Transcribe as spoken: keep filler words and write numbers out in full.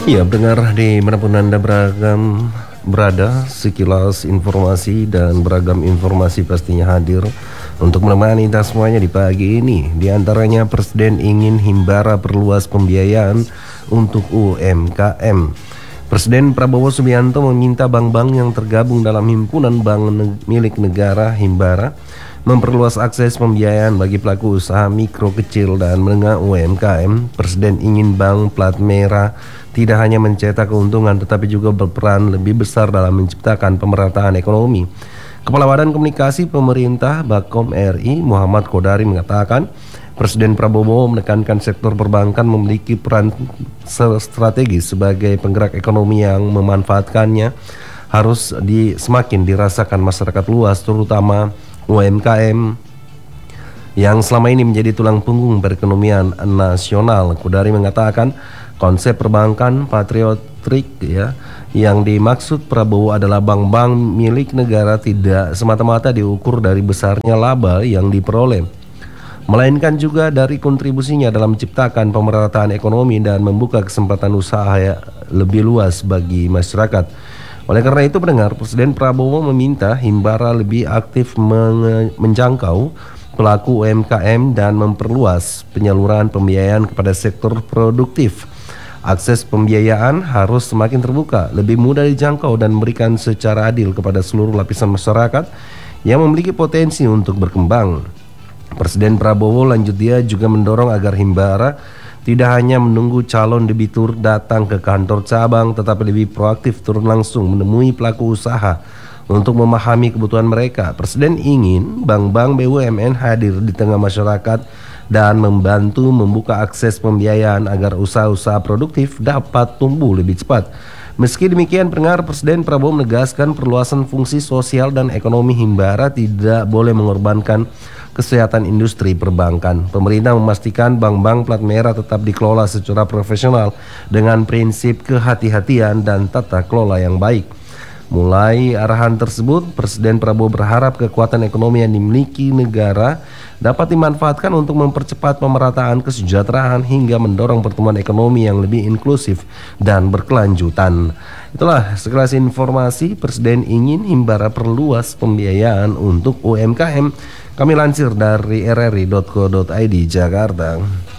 Iya, pendengar di manapun Anda beragam berada, sekilas informasi dan beragam informasi pastinya hadir untuk menemani kita semuanya di pagi ini. Di antaranya Presiden ingin Himbara perluas pembiayaan untuk U M K M. Presiden Prabowo Subianto meminta bank-bank yang tergabung dalam himpunan bank ne- milik negara Himbara memperluas akses pembiayaan bagi pelaku usaha mikro, kecil, dan menengah U M K M. Presiden ingin bank plat merah tidak hanya mencetak keuntungan tetapi juga berperan lebih besar dalam menciptakan pemerataan ekonomi. Kepala Badan Komunikasi Pemerintah Bakom R I Muhammad Kodari mengatakan, Presiden Prabowo menekankan sektor perbankan memiliki peran strategis sebagai penggerak ekonomi yang memanfaatkannya harus di, semakin dirasakan masyarakat luas, terutama U M K M yang selama ini menjadi tulang punggung perekonomian nasional. Kodari mengatakan konsep perbankan patriotik ya yang dimaksud Prabowo adalah bank-bank milik negara tidak semata-mata diukur dari besarnya laba yang diperoleh, melainkan juga dari kontribusinya dalam menciptakan pemerataan ekonomi dan membuka kesempatan usaha lebih luas bagi masyarakat. Oleh karena itu, pendengar, Presiden Prabowo meminta Himbara lebih aktif menge- menjangkau pelaku U M K M dan memperluas penyaluran pembiayaan kepada sektor produktif. Akses pembiayaan harus semakin terbuka, lebih mudah dijangkau dan memberikan secara adil kepada seluruh lapisan masyarakat yang memiliki potensi untuk berkembang. Presiden Prabowo lanjut dia juga mendorong agar Himbara tidak hanya menunggu calon debitur datang ke kantor cabang, tetapi lebih proaktif turun langsung menemui pelaku usaha untuk memahami kebutuhan mereka. Presiden ingin bank-bank B U M N hadir di tengah masyarakat dan membantu membuka akses pembiayaan agar usaha-usaha produktif dapat tumbuh lebih cepat. Meski demikian, pendengar, Presiden Prabowo menegaskan perluasan fungsi sosial dan ekonomi Himbara tidak boleh mengorbankan kesehatan industri perbankan. Pemerintah memastikan bank-bank plat merah tetap dikelola secara profesional dengan prinsip kehati-hatian dan tata kelola yang baik. Mulai arahan tersebut, Presiden Prabowo berharap kekuatan ekonomi yang dimiliki negara dapat dimanfaatkan untuk mempercepat pemerataan kesejahteraan hingga mendorong pertumbuhan ekonomi yang lebih inklusif dan berkelanjutan. Itulah sekelas informasi Presiden ingin Himbara perluas pembiayaan untuk U M K M. Kami lansir dari r r i titik co titik i d Jakarta.